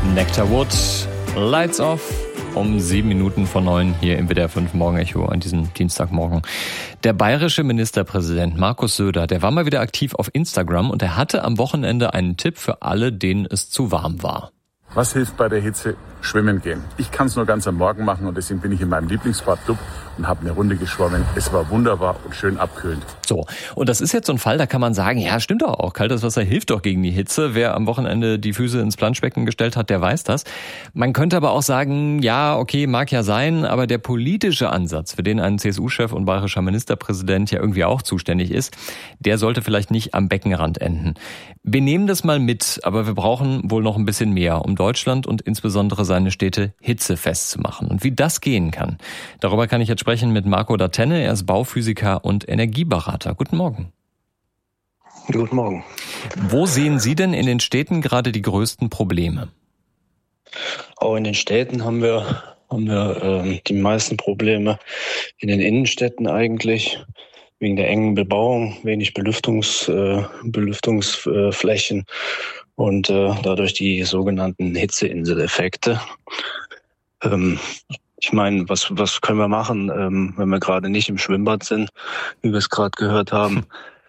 Nectarwood, Lights Off, um 7 Minuten vor 9 hier im WDR 5 Morgenecho an diesem Dienstagmorgen. Der bayerische Ministerpräsident Markus Söder, der war mal wieder aktiv auf Instagram und er hatte am Wochenende einen Tipp für alle, denen es zu warm war. Was hilft bei der Hitze? Schwimmen gehen. Ich kann es nur ganz am Morgen machen und deswegen bin ich in meinem Lieblingsbadclub und habe eine Runde geschwommen. Es war wunderbar und schön abkühlend. So, und das ist jetzt so ein Fall, da kann man sagen, ja, stimmt doch auch, kaltes Wasser hilft doch gegen die Hitze. Wer am Wochenende die Füße ins Planschbecken gestellt hat, der weiß das. Man könnte aber auch sagen, ja, okay, mag ja sein, aber der politische Ansatz, für den ein CSU-Chef und bayerischer Ministerpräsident ja irgendwie auch zuständig ist, der sollte vielleicht nicht am Beckenrand enden. Wir nehmen das mal mit, aber wir brauchen wohl noch ein bisschen mehr, um Deutschland und insbesondere seine Städte hitzefest zu machen. Und wie das gehen kann, darüber kann ich jetzt sprechen mit Marco Dattenne. Er ist Bauphysiker und Energieberater. Guten Morgen. Guten Morgen. Wo sehen Sie denn in den Städten gerade die größten Probleme? Auch in den Städten haben wir die meisten Probleme in den Innenstädten eigentlich. Wegen der engen Bebauung, wenig Belüftungsflächen und dadurch die sogenannten Hitzeinseleffekte. Ich meine, was können wir machen, wenn wir gerade nicht im Schwimmbad sind, wie wir es gerade gehört haben?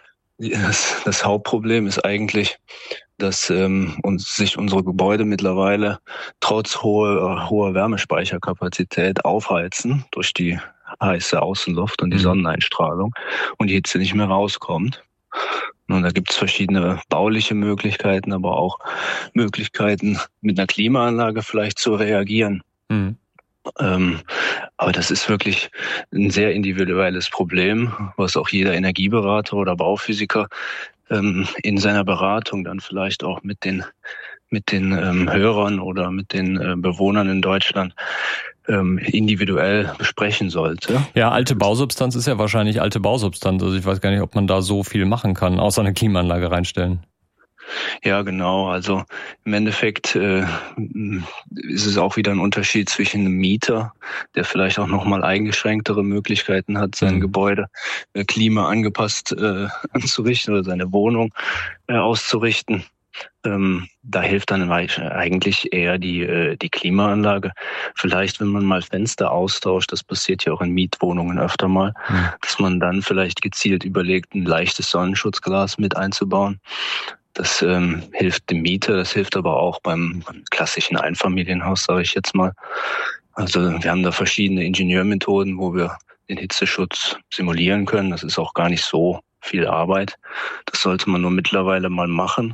Das Hauptproblem ist eigentlich, dass sich unsere Gebäude mittlerweile trotz hoher Wärmespeicherkapazität aufheizen durch die heiße Außenluft und die Sonneneinstrahlung und die Hitze nicht mehr rauskommt. Und da gibt es verschiedene bauliche Möglichkeiten, aber auch Möglichkeiten, mit einer Klimaanlage vielleicht zu reagieren. Mhm. Aber das ist wirklich ein sehr individuelles Problem, was auch jeder Energieberater oder Bauphysiker in seiner Beratung dann vielleicht auch mit den Hörern oder mit den Bewohnern in Deutschland individuell besprechen sollte. Ja, alte Bausubstanz ist ja wahrscheinlich alte Bausubstanz. Also ich weiß gar nicht, ob man da so viel machen kann, außer eine Klimaanlage reinstellen. Ja, genau. Also im Endeffekt ist es auch wieder ein Unterschied zwischen einem Mieter, der vielleicht auch nochmal eingeschränktere Möglichkeiten hat, sein Gebäude klimaangepasst anzurichten oder seine Wohnung auszurichten. Da hilft dann eigentlich eher die Klimaanlage. Vielleicht, wenn man mal Fenster austauscht, das passiert ja auch in Mietwohnungen öfter mal, dass man dann vielleicht gezielt überlegt, ein leichtes Sonnenschutzglas mit einzubauen. Das hilft dem Mieter, das hilft aber auch beim klassischen Einfamilienhaus, sage ich jetzt mal. Also wir haben da verschiedene Ingenieurmethoden, wo wir den Hitzeschutz simulieren können. Das ist auch gar nicht so viel Arbeit. Das sollte man nur mittlerweile mal machen,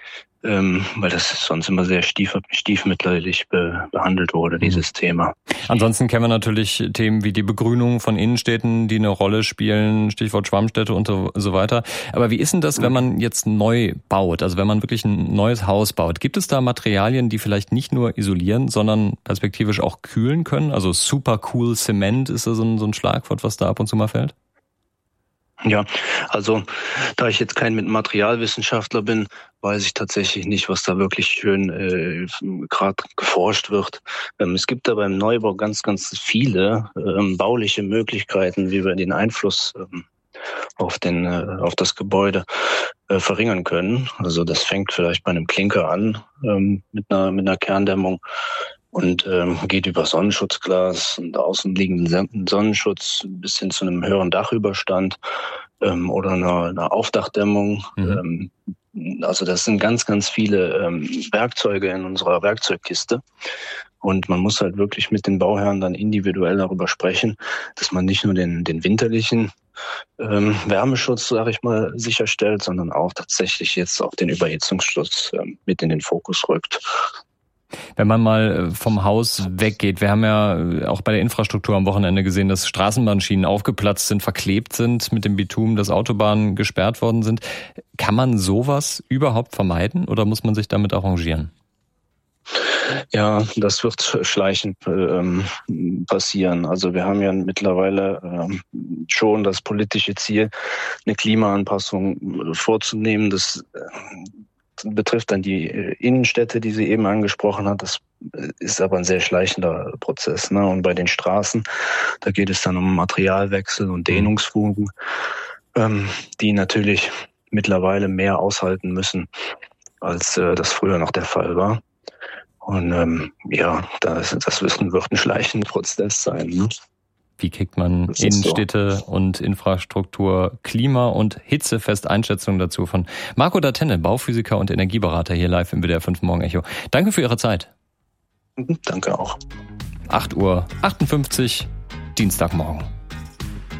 weil das sonst immer sehr stiefmütterlich behandelt wurde, dieses Thema. Ansonsten kennen wir natürlich Themen wie die Begrünung von Innenstädten, die eine Rolle spielen, Stichwort Schwammstädte und so weiter. Aber wie ist denn das, wenn man jetzt neu baut, also wenn man wirklich ein neues Haus baut? Gibt es da Materialien, die vielleicht nicht nur isolieren, sondern perspektivisch auch kühlen können? Also super cool Zement ist so ein Schlagwort, was da ab und zu mal fällt? Ja, also da ich jetzt kein Materialwissenschaftler bin, weiß ich tatsächlich nicht, was da wirklich schön gerade geforscht wird. Es gibt da beim Neubau ganz, ganz viele bauliche Möglichkeiten, wie wir den Einfluss auf das Gebäude verringern können. Also das fängt vielleicht bei einem Klinker an mit einer Kerndämmung und geht über Sonnenschutzglas und außenliegenden Sonnenschutz bis hin zu einem höheren Dachüberstand oder einer Aufdachdämmung. Also das sind ganz, ganz viele Werkzeuge in unserer Werkzeugkiste. Und man muss halt wirklich mit den Bauherren dann individuell darüber sprechen, dass man nicht nur den winterlichen Wärmeschutz, sage ich mal, sicherstellt, sondern auch tatsächlich jetzt auch den Überhitzungsschutz mit in den Fokus rückt. Wenn man mal vom Haus weggeht, wir haben ja auch bei der Infrastruktur am Wochenende gesehen, dass Straßenbahnschienen aufgeplatzt sind, verklebt sind mit dem Bitumen, dass Autobahnen gesperrt worden sind. Kann man sowas überhaupt vermeiden oder muss man sich damit arrangieren? Ja, das wird schleichend passieren. Also wir haben ja mittlerweile schon das politische Ziel, eine Klimaanpassung vorzunehmen. Das betrifft dann die Innenstädte, die sie eben angesprochen hat. Das ist aber ein sehr schleichender Prozess, ne? Und bei den Straßen, da geht es dann um Materialwechsel und Dehnungsfugen, die natürlich mittlerweile mehr aushalten müssen, als das früher noch der Fall war. Und das Wissen wird ein schleichender Prozess sein. Ne? Wie kriegt man Innenstädte und Infrastruktur, Klima- und Hitzefest? Einschätzungen dazu von Marco Dattenne, Bauphysiker und Energieberater, hier live im WDR 5 Morgen Echo. Danke für Ihre Zeit. Danke auch. 8:58 Uhr, Dienstagmorgen.